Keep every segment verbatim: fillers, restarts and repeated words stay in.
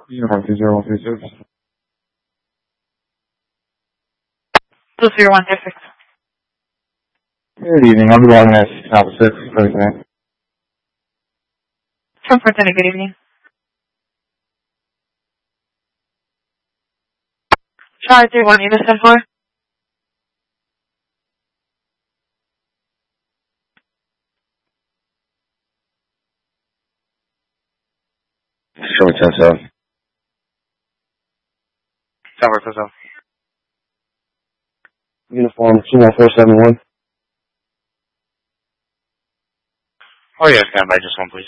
Uniform two zero one three six. two zero one three six. Good evening. I'll be logging at Alpha six. Everything. ten four ten, good evening. Charlie three one, Unison four. Show me ten seven. Tower ten seven. Uniform two one four seven one. Oh yeah, stand by just one, please.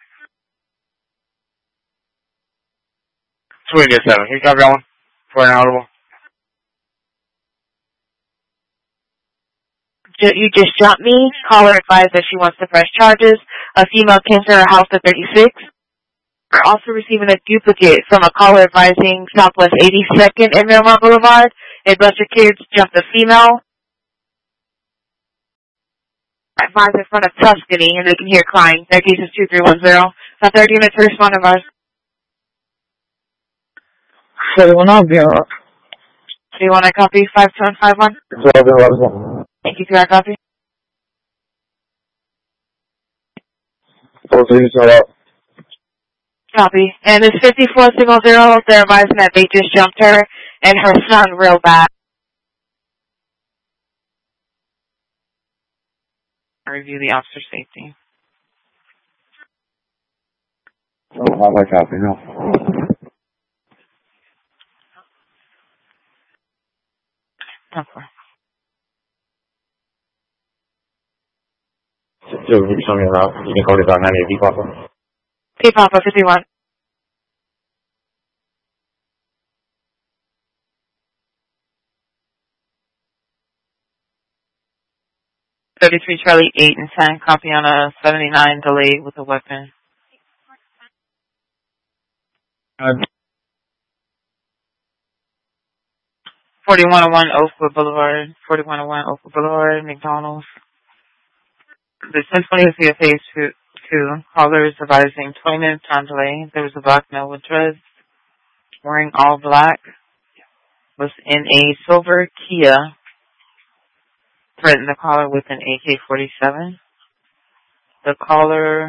two eight seven. Can you copy that one? For an audible. You just dropped me. Caller advised that she wants to press charges. A female came to her house at thirty-six. We're also receiving a duplicate from a caller advising Southwest eighty-second and Miramar Boulevard. A bunch of kids jumped a female. Advised in front of Tuscany, and they can hear crying. Their case is two three one zero. So thirty minutes to respond, advised. So will not be alright. Do you want to copy five two one five one? It's all good. Let us know. Thank you for that copy. Four three set up. Copy. And it's fifty-four single zero. They're advising that they just jumped her and her son real bad. Review the officer safety. Oh, not my copy, no. Okay. Yo, you show me a route. You can call it about ninety-eight B Papa. P Papa fifty-one. thirty-three Charlie eight and ten. Copy on a seventy-nine delayed with a weapon. Um, forty-one oh one Oakwood Boulevard. forty-one oh one Oakwood Boulevard, McDonald's. The ten twenty is the phase two. Caller is advising twenty minutes time delay. There was a black male with dreads, wearing all black, was in a silver Kia, threatened the caller with an A K forty-seven. The caller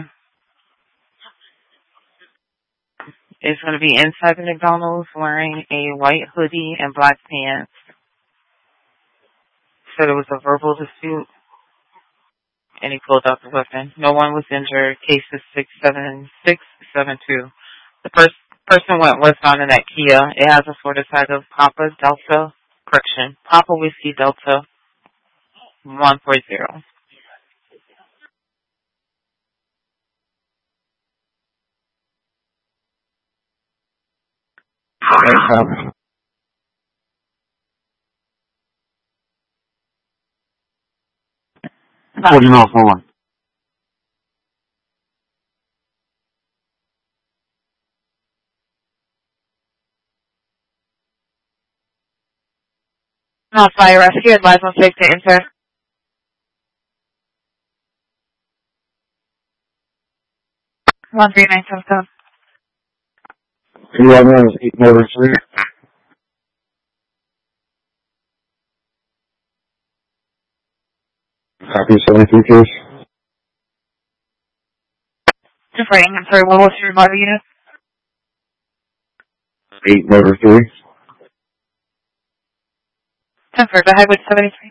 is going to be inside the McDonald's wearing a white hoodie and black pants. Said it was a verbal dispute, and he pulled out the weapon. No one was injured. Case is six seven six seven two. The first person went westbound in that Kia. It has a Florida tag of Papa Delta, correction, Papa Whiskey Delta one four zero. um, forty miles for one. No fire rescue. Advise on safe to enter. one three nine seven seven. You log in as eight motor three. Copy seventy-three case. Just writing. I'm sorry. What was your mother unit? eight motor three. ten four. Go ahead with seventy-three.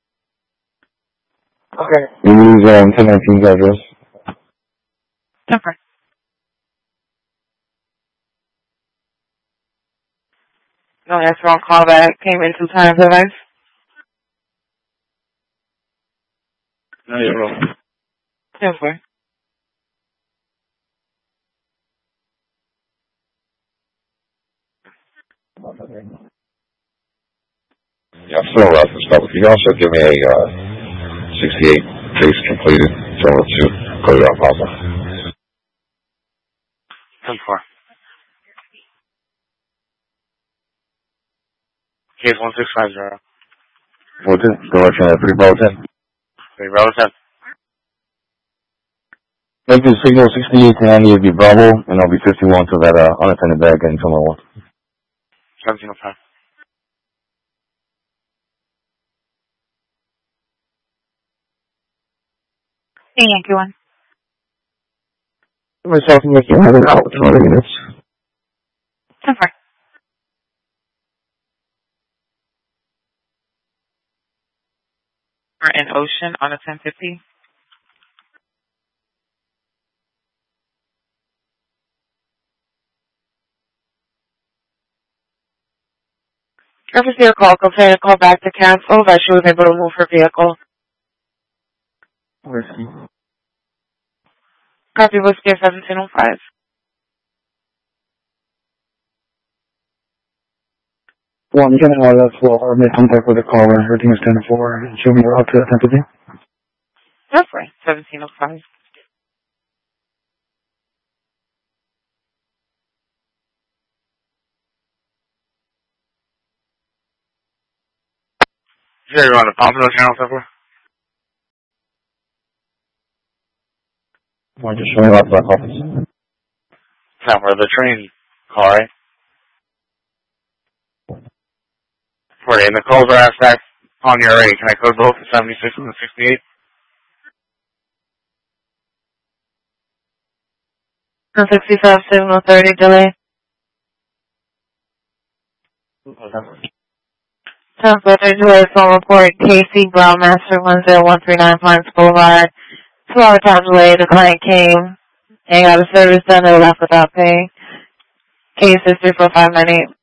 Okay. We use um, ten nineteen's address. ten four. No, that's wrong call back. Came in two times, advice. No, you're wrong. ten four. Yeah, I'm still around for stuff. Can you also give me a uh, sixty-eight case completed, general two, go to Papa. ten four. Case one six five zero. What's it? Go ahead, three Bravo ten. three Bravo ten. Make the signal sixty-eight to ninety, it'd be Bravo, and it'll be fifty-one to that uh, unattended bag in terminal one. seventeen oh five. Hey, Yankee one. Myself and Yankee one, out with two other units. ten four. We're in Ocean on a ten fifty. If you see a call, go ahead and call back to cancel that she was able to move her vehicle. Whiskey. Copy Whiskey seventeen oh five. One, get out of that floor, make contact with the caller, everything is ten four, and show me your out to that entity. That's right, seventeen oh five. Here, you on the Pompano channel, so far? Why just show me out to that office? Sam, we're the train call, right? forty, and the calls are asked back on your rate. Can I code both the seventy-six and the sixty-eight? The sixty-five signal thirty delay. ten thirty delay phone report. K C Brown Master one zero one three nine Pines Boulevard. Two hour time delay. The client came and got a service done and left without pay. Case is three four five nine eight.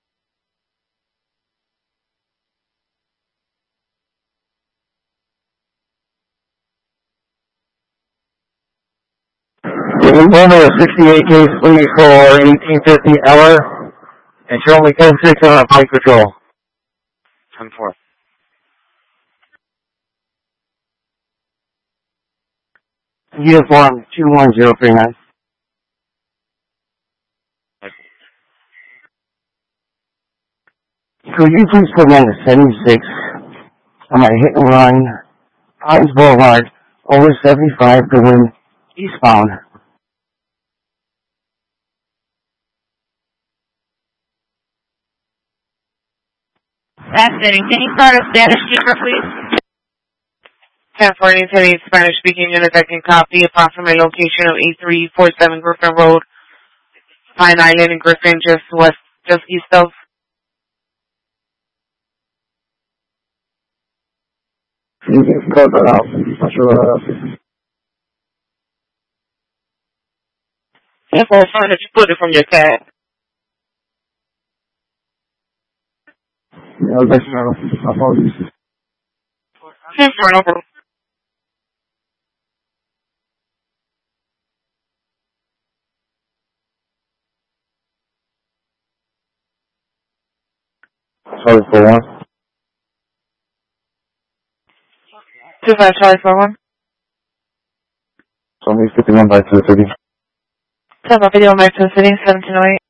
We move over to sixty-eight case, please, for eighteen fifty Eller, and show me ten six on Pike Patrol. ten four. Uniform two one zero three nine. Could you please put me on the seventy-six on my hit and run, Pines Boulevard, over seventy-five, going eastbound. Fascinating. Can you start a Spanish speaker, please? ten forty to the Spanish-speaking unit that can copy approximate location of eight three four seven Griffin Road, Pine Island in Griffin, just west, just east of. You can cut that out. Not sure what that is. If I find that you put it from your tag. Yeah, that's no. Apologies. ten four, no problem. Sorry for one. two five Charlie four one. Somebody's fifty-one by two thirty. ten five video, American City, seventeen oh eight.